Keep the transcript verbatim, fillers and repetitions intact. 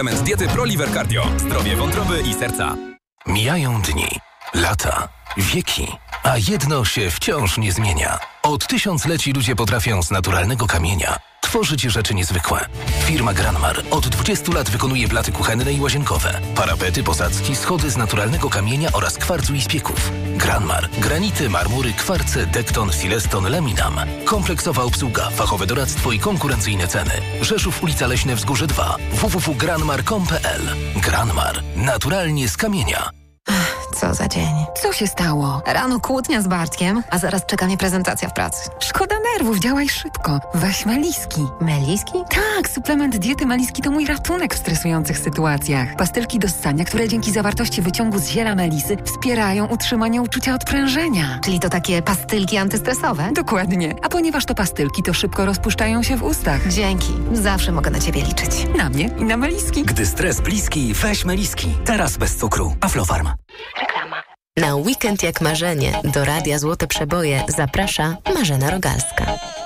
Element diety ProLiver Cardio. Zdrowie wątroby i serca. Mijają dni, lata, wieki, a jedno się wciąż nie zmienia. Od tysiącleci ludzie potrafią z naturalnego kamienia tworzyć rzeczy niezwykłe. Firma Granmar od dwudziestu lat wykonuje blaty kuchenne i łazienkowe, parapety, posadzki, schody z naturalnego kamienia oraz kwarcu i spieków. Granmar. Granity, marmury, kwarce, dekton, sileston, laminam. Kompleksowa obsługa, fachowe doradztwo i konkurencyjne ceny. Rzeszów, ulica Leśne, Wzgórze dwa. w w w kropka granmar kropka com kropka p l. Granmar. Naturalnie z kamienia. Co za dzień. Co się stało? Rano kłótnia z Bartkiem, a zaraz czeka mnie prezentacja w pracy. Szkoda nerwów, działaj szybko. Weź Meliski. Meliski? Tak, suplement diety Meliski to mój ratunek w stresujących sytuacjach. Pastylki do ssania, które dzięki zawartości wyciągu z ziela melisy wspierają utrzymanie uczucia odprężenia. Czyli to takie pastylki antystresowe? Dokładnie. A ponieważ to pastylki, to szybko rozpuszczają się w ustach. Dzięki. Zawsze mogę na ciebie liczyć. Na mnie i na Meliski. Gdy stres bliski, weź Meliski. Teraz bez cukru. Aflofarm. Reklama. Na weekend jak marzenie do Radia Złote Przeboje zaprasza Marzena Rogalska.